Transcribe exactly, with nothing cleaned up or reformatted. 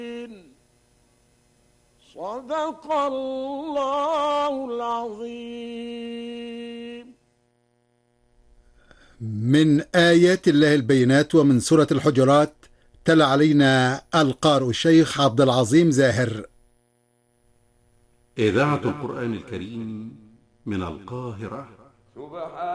صدق الله العظيم. من آيات الله البينات ومن سورة الحجرات، تلا علينا القارئ الشيخ عبد العظيم زاهر. إذاعة القرآن الكريم من القاهرة.